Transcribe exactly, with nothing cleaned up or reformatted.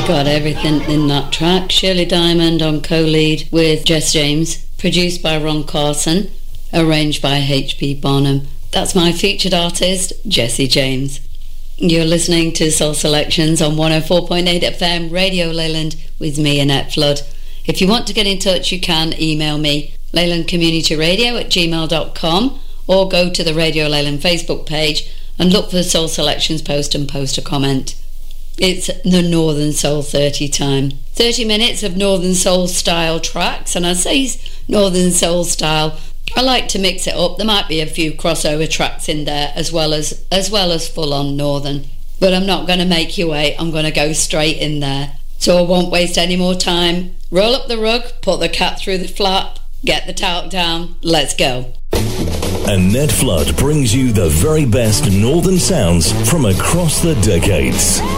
got everything in that track. Shirley Diamond on co-lead with Jess James, produced by Ron Carson, arranged by H P Bonham. That's my featured artist, Jessie James. You're listening to Soul Selections on one oh four point eight F M Radio Leyland with me, Annette Flood. If you want to get in touch, you can email me, leyland community radio at gmail dot com, or go to the Radio Leyland Facebook page and look for the Soul Selections post and post a comment. It's the Northern Soul thirty time. thirty minutes of Northern Soul style tracks, and I say Northern Soul style, I like to mix it up. There might be a few crossover tracks in there as well as as well as full on Northern, but I'm not going to make you wait. I'm going to go straight in there, so I won't waste any more time. Roll up the rug, put the cat through the flap, get the talc down, let's go. Annette Flood brings you the very best Northern sounds from across the decades.